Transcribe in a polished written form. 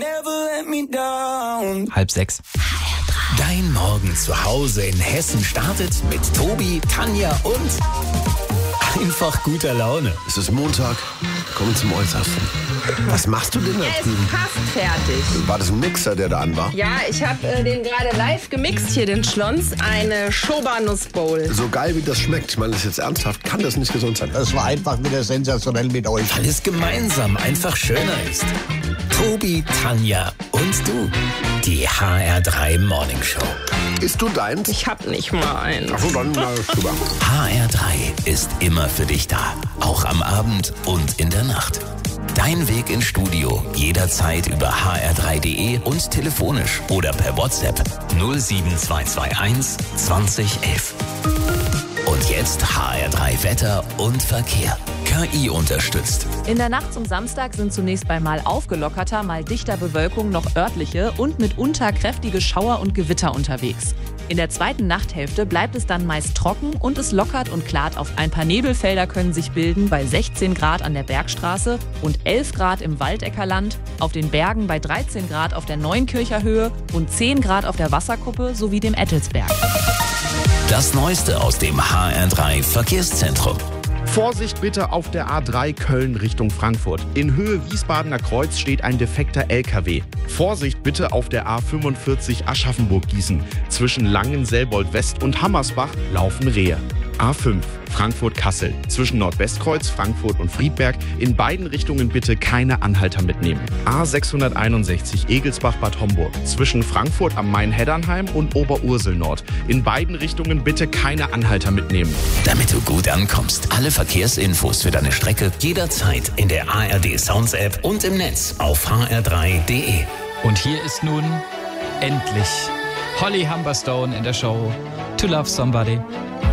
5:30. Dein Morgen zu Hause in Hessen startet mit Tobi, Tanja und einfach guter Laune. Es ist Montag, komm zum Äußersten. Was machst du denn da Er ist drüben? fast fertig. War das ein Mixer, der da an war? Ja, ich habe den gerade live gemixt hier, den Schlons. Eine Schoba-Nuss-Bowl. So geil wie das schmeckt, ich meine das ist jetzt ernsthaft, kann das nicht gesund sein. Das war einfach wieder sensationell mit euch. Weil es gemeinsam einfach schöner ist. Tobi, Tanja und du. Die HR3 Morning Show. Isst du deins? Ich hab nicht mal einen. Achso, dann drüber. HR3 ist immer für dich da. Auch am Abend und in der Nacht. Dein Weg ins Studio jederzeit über hr3.de und telefonisch oder per WhatsApp 07221 2011. Und jetzt HR3 Wetter und Verkehr. KI unterstützt. In der Nacht zum Samstag sind zunächst bei mal aufgelockerter, mal dichter Bewölkung noch örtliche und mitunter kräftige Schauer und Gewitter unterwegs. In der zweiten Nachthälfte bleibt es dann meist trocken und es lockert und klart auf. Ein paar Nebelfelder können sich bilden bei 16 Grad an der Bergstraße und 11 Grad im Waldeckerland, auf den Bergen bei 13 Grad auf der Neunkircher Höhe und 10 Grad auf der Wasserkuppe sowie dem Ettelsberg. Das Neueste aus dem HR3 Verkehrszentrum. Vorsicht bitte auf der A3 Köln Richtung Frankfurt. In Höhe Wiesbadener Kreuz steht ein defekter LKW. Vorsicht bitte auf der A45 Aschaffenburg-Gießen. Zwischen Langen-Selbold-West und Hammersbach laufen Rehe. A5 Frankfurt-Kassel. Zwischen Nordwestkreuz, Frankfurt und Friedberg. In beiden Richtungen bitte keine Anhalter mitnehmen. A661 Egelsbach-Bad Homburg. Zwischen Frankfurt am Main-Heddernheim und Oberursel-Nord. In beiden Richtungen bitte keine Anhalter mitnehmen. Damit du gut ankommst. Alle Verkehrsinfos für deine Strecke jederzeit in der ARD Sounds App und im Netz auf hr3.de. Und hier ist nun endlich Holly Humberstone in der Show To Love Somebody.